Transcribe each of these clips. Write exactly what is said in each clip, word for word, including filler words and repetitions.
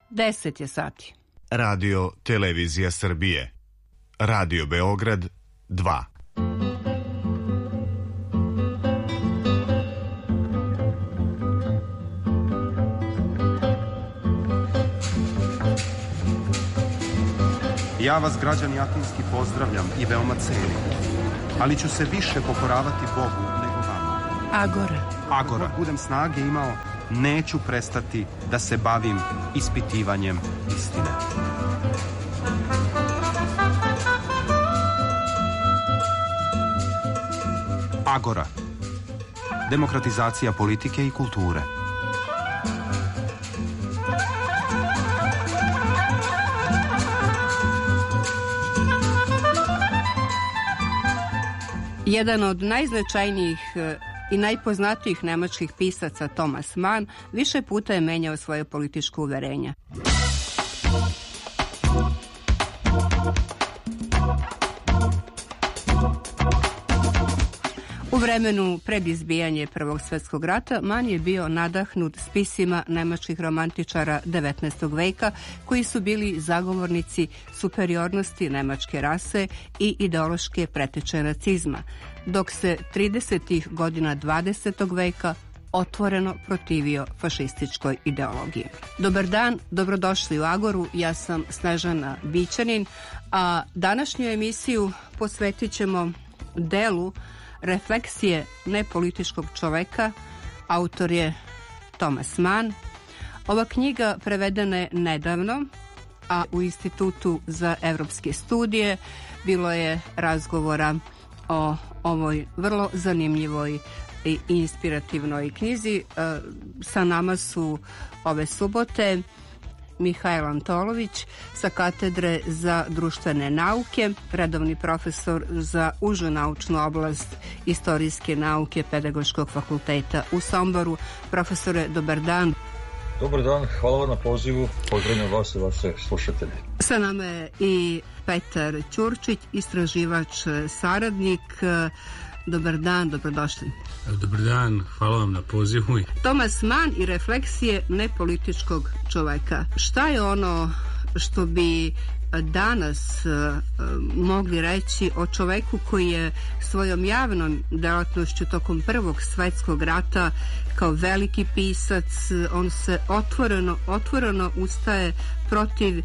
deset je sati. Radio Televizija Srbije. Radio Beograd dva. Ja vas, građani Atinski, pozdravljam i veoma cenim, ali ću se više pokoravati Bogu nego vama. Agora. Agora. Ako budem snage imao, neću prestati da se bavim ispitivanjem istine. Agora. Demokratizacija politike i kulture. Jedan od najznačajnijih i najpoznatijih nemačkih pisaca, Thomas Mann, više puta je menjao svoje političko uverenja. U vremenu pred izbijanje Prvog svjetskog rata Mann je bio nadahnut spisima nemačkih romantičara devetnaestog veka koji su bili zagovornici superiornosti nemačke rase i ideološke preteče nacizma, dok se tridesetih godina dvadesetog veka otvoreno protivio fašističkoj ideologiji. Dobar dan, dobrodošli u Agoru, ja sam Snežana Bićanin, a današnju emisiju posvetit ćemo delu Refleksije nepolitičkog čoveka, autor je Thomas Mann. Ova knjiga prevedena je nedavno, a u Institutu za evropske studije bilo je razgovora o ovoj vrlo zanimljivoj i inspirativnoj knjizi. Sa nama su ove subote Mihajl Antolović sa katedre za društvene nauke, redovni profesor za užu naučnu oblast istorijske nauke Pedagoškog fakulteta u Somboru. Profesore, dobar dan. Dobar dan, hvala vam na pozivu, pozdravljam vas i vaše slušatelje. Sa nama je i Petar Ćurčić, istraživač, saradnik. Dobar dan, dobrodošli. Dobar dan, hvala vam na pozivu. Thomas Mann i refleksije nepolitičkog čoveka. Šta je ono što bi danas uh, mogli reći o čoveku koji je svojom javnom delatnošću tokom Prvog svjetskog rata kao veliki pisac, on se otvoreno, otvoreno ustaje protiv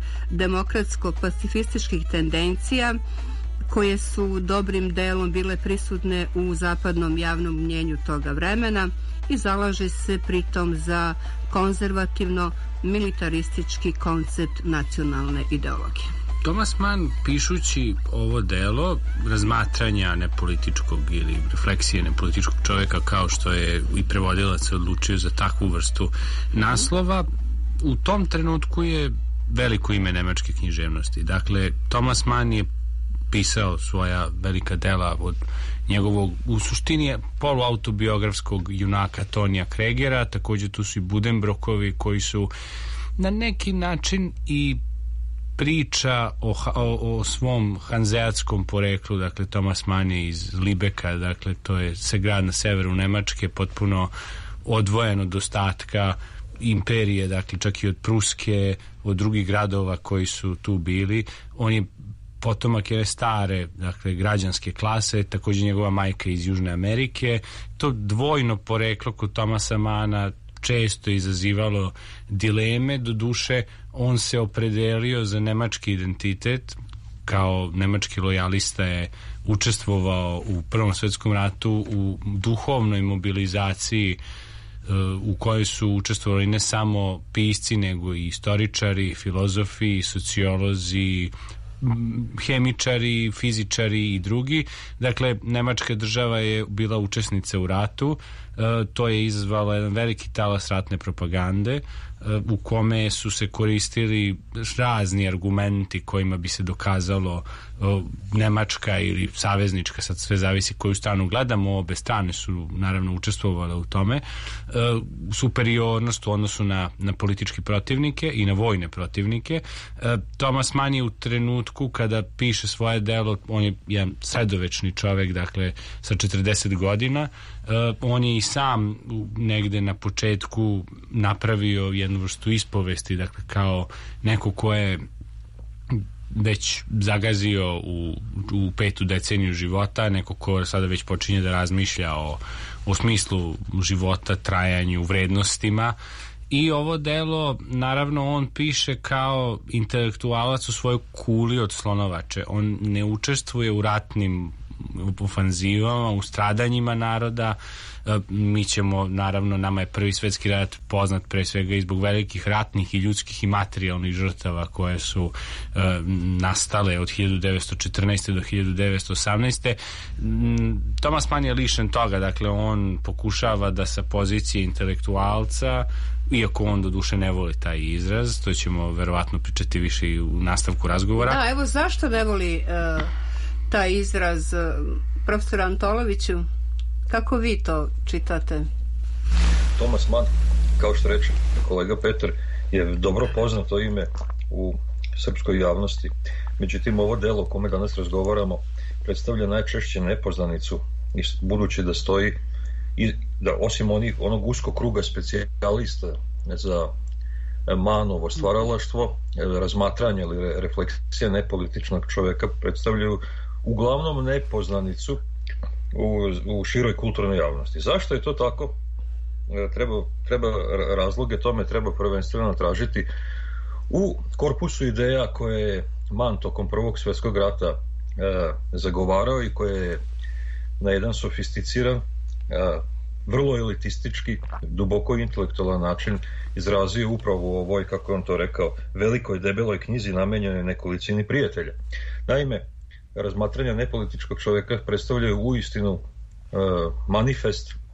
demokratsko-pacifističkih tendencija koje su dobrim delom bile prisutne u zapadnom javnom mnjenju toga vremena i zalaže se pritom za konzervativno militaristički koncept nacionalne ideologije. Thomas Mann, pišući ovo delo razmatranja nepolitičkog ili refleksije nepolitičkog čovjeka, kao što je i prevodilac odlučio za takvu vrstu naslova, u tom trenutku je veliko ime nemačke književnosti. Dakle, Thomas Mann je pisao svoja velika dela od njegovog, u suštini poluautobiografskog junaka Tonija Kregera. Također tu su i Buddenbrookovi koji su na neki način i priča o, o, o svom hanzeatskom poreklu. Dakle, Thomas Mann je iz Libeka, dakle to je se grad na severu Nemačke, potpuno odvojen od ostatka imperije, dakle čak i od Pruske, od drugih gradova koji su tu bili. On je potomak je stare, dakle, građanske klase, također njegova majka iz Južne Amerike. To dvojno poreklo kod Thomasa Manna često izazivalo dileme, do duše on se opredelio za nemački identitet, kao nemački lojalista je učestvovao u Prvom svjetskom ratu u duhovnoj mobilizaciji u kojoj su učestvovali ne samo pisci, nego i istoričari, filozofi, sociolozi, hemičari, fizičari i drugi. Dakle, nemačka država je bila učesnica u ratu. E, to je izazvalo jedan veliki talas ratne propagande, e, u kome su se koristili razni argumenti kojima bi se dokazalo nemačka ili saveznička, sad sve zavisi koju stranu gledamo, obe strane su naravno učestvovale u tome, superiornost u odnosu na, na političke protivnike i na vojne protivnike. Thomas Mann je u trenutku kada piše svoje delo, on je jedan sredovečni čovek, dakle sa četrdeset godina, on je i sam negde na početku napravio jednu vrstu ispovesti, dakle kao neko ko je već zagazio u, u petu deceniju života, neko ko sada već počinje da razmišlja o, o smislu života, trajanju, vrednostima. I ovo delo, naravno, on piše kao intelektualac u svojoj kuli od slonovače. On ne učestvuje u ratnim ofanzivama, u stradanjima naroda. Mi ćemo, naravno, nama je Prvi svetski rat poznat pre svega i zbog velikih ratnih i ljudskih i materijalnih žrtava koje su e, nastale od hiljadu devetsto četrnaeste do hiljadu devetsto osamnaeste. Thomas Mann je lišen toga, dakle on pokušava da sa pozicije intelektualca, iako on do duše ne voli taj izraz, to ćemo verovatno pričati više i u nastavku razgovora. Da, evo zašto ne voli uh, taj izraz, uh, profesor Antoloviću? Kako vi to čitate? Thomas Mann, kao što reče kolega Petar, je dobro poznato ime u srpskoj javnosti. Međutim, ovo delo o kome danas razgovaramo predstavlja najčešće nepoznanicu, budući da stoji i da osim onih, onog uskog kruga specijalista za Mannovo stvaralaštvo, razmatranje ili refleksija nepolitičnog čoveka predstavljaju uglavnom nepoznanicu U, u široj kulturnoj javnosti. Zašto je to tako? Treba, treba razloge tome treba prvenstveno tražiti u korpusu ideja koje je Mann tokom Prvog svjetskog rata e, zagovarao i koje je na jedan sofisticiran, e, vrlo elitistički, duboko intelektualan način izrazio upravo u ovoj, kako je on to rekao, velikoj debeloj knjizi namenjenoj nekolicini prijatelja. Naime, razmatranja nepolitičkog čovjeka predstavljaju uistinu e, manifest e,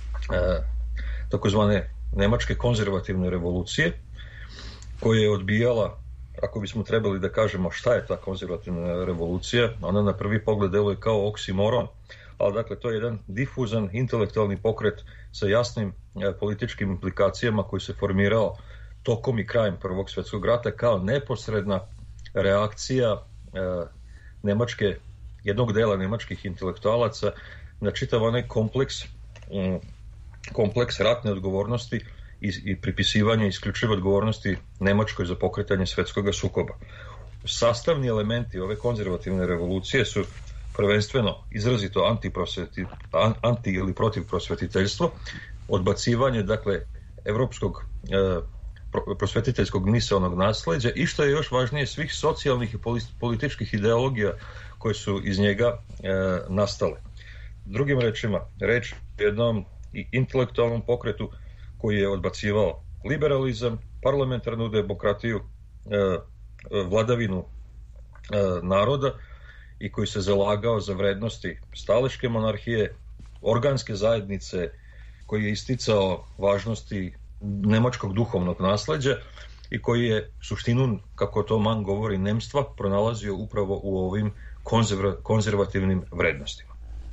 takozvane nemačke konzervativne revolucije, koja je odbijala, ako bismo trebali da kažemo šta je ta konzervativna revolucija, ona na prvi pogled deluje kao oksimoron, ali dakle to je jedan difuzan intelektualni pokret sa jasnim e, političkim implikacijama koji se formirao tokom i krajem Prvog svjetskog rata kao neposredna reakcija e, nemačke, jednog dela nemačkih intelektualaca na čitav onaj kompleks um, kompleks ratne odgovornosti i, i pripisivanje isključive odgovornosti Nemačkoj za pokretanje svetskog sukoba. Sastavni elementi ove konzervativne revolucije su prvenstveno izrazito antiprosveti, anti ili protiv prosvetiteljstvo, odbacivanje dakle evropskog e, prosvetiteljskog misaonog nasleđa i što je još važnije svih socijalnih i političkih ideologija koje su iz njega e, nastale. Drugim rečima, reč o jednom intelektualnom pokretu koji je odbacivao liberalizam, parlamentarnu demokratiju, e, vladavinu e, naroda i koji se zalagao za vrednosti staleške monarhije, organske zajednice, koji je isticao važnosti nemačkog duhovnog nasleđa i koji je suštinu, kako to Mann govori, nemstva pronalazio upravo u ovim konzerva, konzervativnim vrednostima.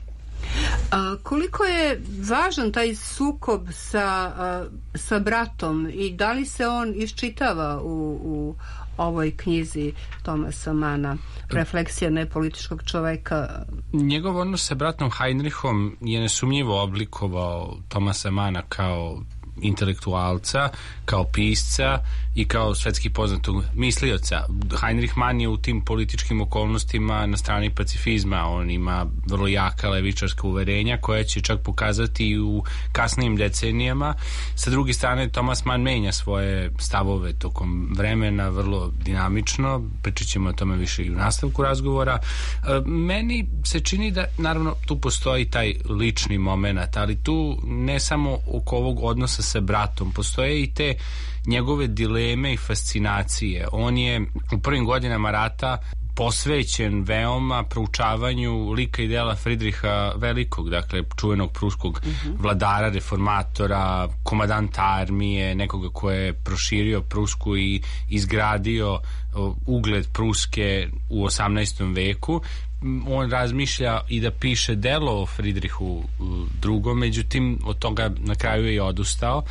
A koliko je važan taj sukob sa, a, sa bratom i da li se on iščitava u, u ovoj knjizi Thomasa Manna, Refleksija nepolitičkog čoveka? Njegov odnos sa bratom Heinrichom je nesumnjivo oblikovao Thomasa Manna kao intelektualca, kao pisca i kao svetski poznatog mislioca. Heinrich Mann je u tim političkim okolnostima na strani pacifizma, on ima vrlo jaka levičarska uverenja koja će čak pokazati i u kasnijim decenijama. Sa druge strane, Thomas Mann menja svoje stavove tokom vremena vrlo dinamično, pričat ćemo o tome više i u nastavku razgovora. Meni se čini da, naravno, tu postoji taj lični moment, ali tu ne samo oko ovog odnosa sa bratom, postoje i te njegove dileme i fascinacije. On je u prvim godinama rata posvećen veoma proučavanju lika i dela Fridriha Velikog, dakle čuvenog pruskog mm-hmm. vladara, reformatora, komadanta armije, nekoga ko je proširio Prusku i izgradio ugled Pruske u osamnaestom veku. On razmišlja i da piše delo o Fridrihu drugom, međutim od toga na kraju je i odustao,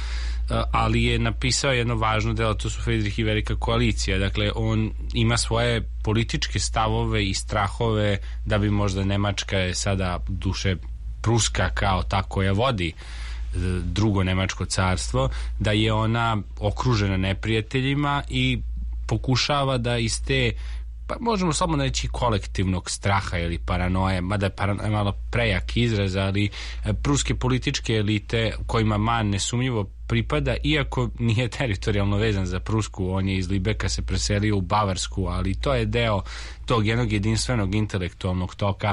ali je napisao jedno važno delo, to su Fridrih i Velika koalicija. Dakle, on ima svoje političke stavove i strahove da bi možda Nemačka je sada duše Pruska kao ta koja vodi drugo nemačko carstvo, da je ona okružena neprijateljima i pokušava da iz te, pa možemo samo reći kolektivnog straha ili paranoje, mada je paranoja malo prejak izraz, ali pruske političke elite kojima Man nesumnjivo pripada, iako nije teritorijalno vezan za Prusku, on je iz Libeka se preselio u Bavarsku, ali to je deo tog jednog jedinstvenog intelektualnog toka.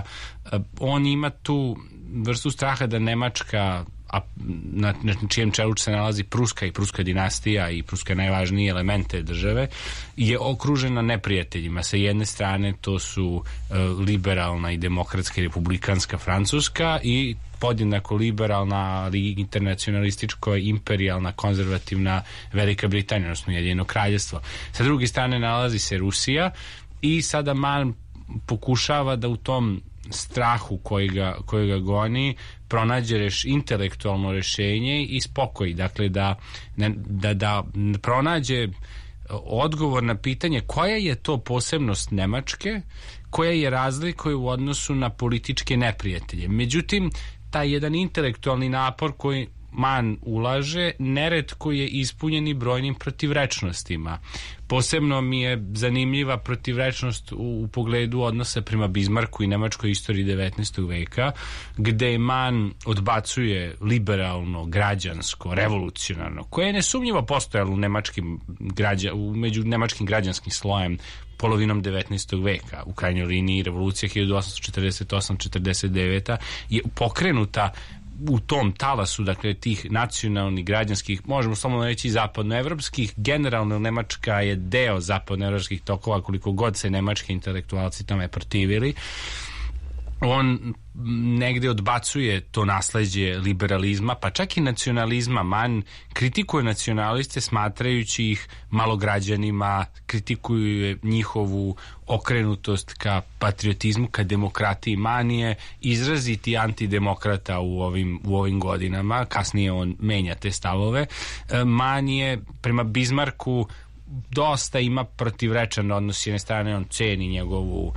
On ima tu vrstu straha da Nemačka, a na, na čijem čelu se nalazi Pruska i Pruska dinastija i Pruska najvažnije elemente države, je okružena neprijateljima. Sa jedne strane to su uh, liberalna i demokratska i republikanska Francuska i podjednako liberalna, ali internacionalističko, imperijalna, konzervativna Velika Britanija, odnosno Ujedinjeno kraljevstvo. Sa druge strane nalazi se Rusija i sada Man pokušava da u tom strahu koji ga, koji ga goni pronađe reš, intelektualno rešenje i spokoj, dakle da, da, da pronađe odgovor na pitanje koja je to posebnost Nemačke, koja je razlika u odnosu na političke neprijatelje. Međutim, taj jedan intelektualni napor koji Man ulaže neretko je ispunjen i brojnim protivrečnostima. Posebno mi je zanimljiva protivrečnost u, u pogledu odnosa prema Bismarcku i nemačkoj istoriji devetnaestog veka, gde Man odbacuje liberalno, građansko, revolucionarno, koje je nesumnjivo postojalo u nemačkim građa, u među nemačkim građanskim slojem polovinom devetnaestog veka. U krajnjoj liniji revolucija hiljadu osamsto četrdeset osam četrdeset devet je pokrenuta u tom talasu, dakle, tih nacionalnih, građanskih, možemo samo reći zapadnoevropskih, generalno Nemačka je deo zapadnoevropskih tokova, koliko god se nemački intelektualci tome protivili. On negde odbacuje to nasleđe liberalizma, pa čak i nacionalizma. Man kritikuje nacionaliste smatrajući ih malograđanima, kritikuje njihovu okrenutost ka patriotizmu, ka demokratiji. Man je izraziti antidemokrata u ovim, u ovim godinama, kasnije on menja te stavove. Man je prema Bismarcku dosta ima protivrečan odnos. S jedne strane on ceni njegovu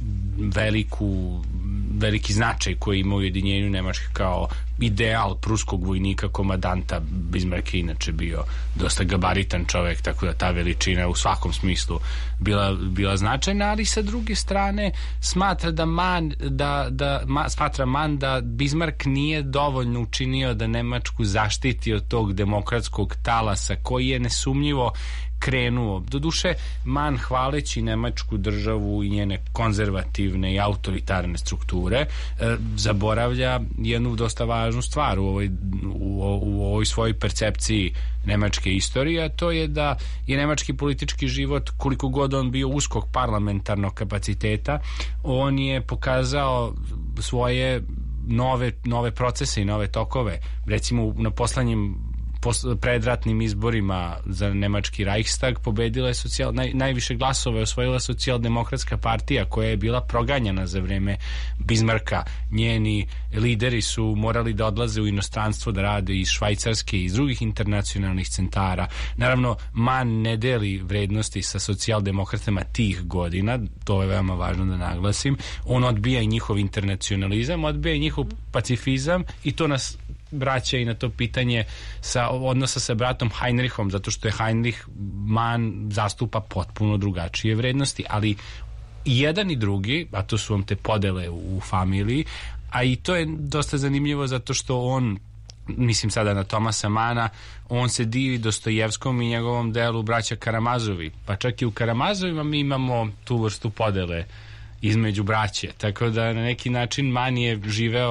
veliku, veliki značaj koji ima u ujedinjenju Nemačke kao ideal pruskog vojnika, komadanta. Bismarck je inače bio dosta gabaritan čovek, tako da ta veličina u svakom smislu bila, bila značajna, ali sa druge strane smatra da Man da, da, ma, smatra Man da Bismarck nije dovoljno učinio da Nemačku zaštiti od tog demokratskog talasa koji je nesumnjivo krenuo. Doduše, Man hvaleći nemačku državu i njene konzervativne i autoritarne strukture e, zaboravlja jednu dosta važnu stvar u ovoj, u, u ovoj svojoj percepciji nemačke istorije, a to je da je nemački politički život, koliko god on bio uskog parlamentarnog kapaciteta, on je pokazao svoje nove, nove procese i nove tokove. Recimo na poslednjim predratnim izborima za nemački Reichstag pobedila je socijal, naj, najviše glasova je osvojila socijaldemokratska partija koja je bila proganjana za vreme Bismarcka. Njeni lideri su morali da odlaze u inostranstvo da rade iz Švajcarske i iz drugih internacionalnih centara. Naravno, Man ne deli vrednosti sa socijaldemokratama tih godina, to je veoma važno da naglasim. On odbija i njihov internacionalizam, odbija i njihov pacifizam i to nas vraća i na to pitanje sa odnosa sa bratom Heinrichom, zato što je Heinrich Man zastupa potpuno drugačije vrednosti, ali i jedan i drugi, a to su vam te podele u, u familiji, a i to je dosta zanimljivo zato što on, mislim sada na Tomasa Mana, on se divi Dostojevskom i njegovom delu Braća Karamazovi, pa čak i u Karamazovima mi imamo tu vrstu podele između braće, tako da na neki način Man je živeo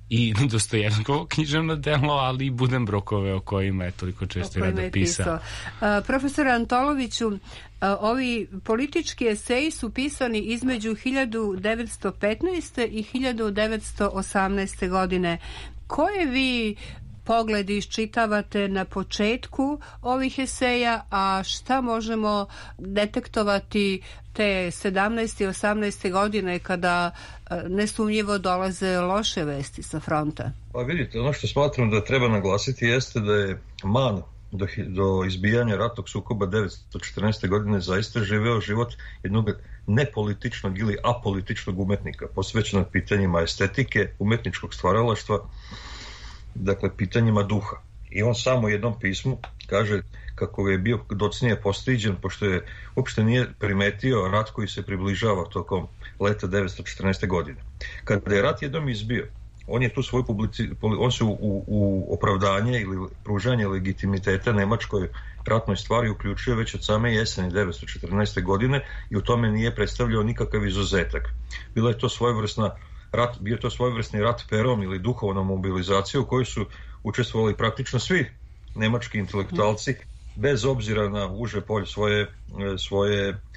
i Dostojevskovo književno delo, ali i Buddenbrookove o kojima je toliko često rado pisao. Uh, profesor Antoloviću, uh, ovi politički eseji su pisani između hiljadu devetsto petnaeste. i hiljadu devetsto osamnaeste. godine. Koje vi pogledi iščitavate na početku ovih eseja, a šta možemo detektovati te sedamnaeste i osamnaeste. godine kada nesumnjivo dolaze loše vesti sa fronta? Pa vidite, ono što smatram da treba naglasiti jeste da je Man do, do izbijanja ratnog sukoba devetsto četrnaeste. godine zaista živeo život jednog nepolitičnog ili apolitičnog umetnika, posvećenog pitanjima estetike, umetničkog stvaralaštva, dakle pitanjima duha. I on samo u jednom pismu kaže kako je bio docnije postriđen, pošto je uopšte nije primetio rat koji se približava tokom leta devetsto četrnaeste. godine. Kada je rat jednom izbio, on je tu svoj publici, on se u, u, u opravdanje ili pružanje legitimiteta nemačkoj ratnoj stvari uključio već od same jeseni devetsto četrnaeste. godine i u tome nije predstavljao nikakav izuzetak. Bila je to svojevrsna rat, bio to svojevrsni rat perom ili duhovna mobilizacija u kojoj su učestvovali praktično svi nemački intelektualci, bez obzira na uže polje svoje, svoje e,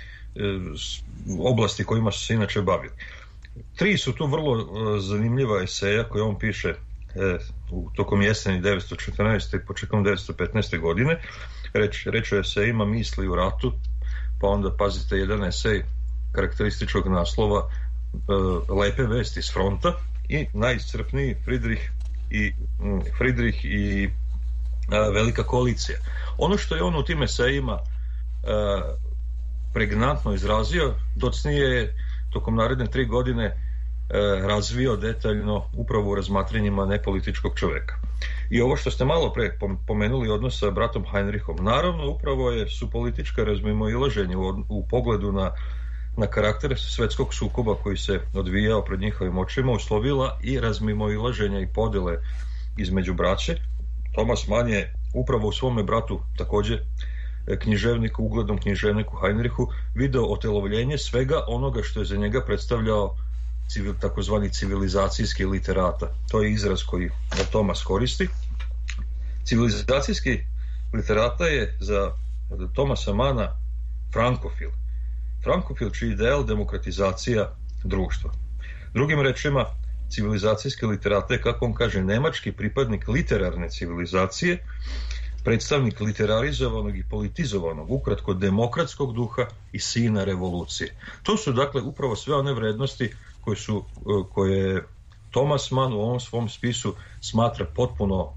oblasti kojima su se inače bavili. Tri su tu vrlo e, zanimljiva eseja koje on piše e, u tokom jeseni devetsto četrnaeste. i početkom devetsto petnaeste. godine. Reč, reč o esejima Misli u ratu, pa onda pazite jedan esej karakterističnog naslova Lepe vesti s fronta i najiscrpniji Friedrich i, Friedrich i a, Velika koalicija. Ono što je on u tim esejima a, pregnantno izrazio, docnije je tokom naredne tri godine a, razvio detaljno upravo u razmatranjima nepolitičkog čoveka. I ovo što ste malo pre pomenuli odnos sa bratom Heinrichom, naravno upravo je, su politička razmimoilaženja u, u pogledu na na karakter svetskog sukoba koji se odvijao pred njihovim očima uslovila i razmimoilaženja i podele između braće. Thomas Mann je upravo u svome bratu, takođe književniku, uglednom književniku Heinrichu, video otelovljenje svega onoga što je za njega predstavljao civil, takozvani civilizacijski literata. To je izraz koji Thomas koristi. Civilizacijski literata je za Thomasa Manna frankofil. Frankofil čiji ideal demokratizacija društva. Drugim rečima, civilizacijske literate, kako on kaže, nemački pripadnik literarne civilizacije, predstavnik literarizovanog i politizovanog, ukratko demokratskog duha i sina revolucije. To su dakle upravo sve one vrednosti koje su, koje Thomas Mann u ovom svom spisu smatra potpuno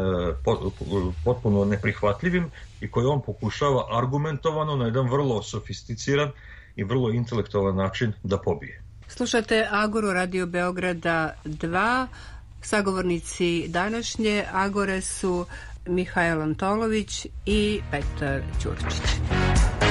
potpuno neprihvatljivim i koje on pokušava argumentovano na jedan vrlo sofisticiran i vrlo intelektualan način da pobije. Slušate Agoru Radio Beograda dva. Sagovornici današnje Agore su Mihael Antolović i Petar Ćurčić.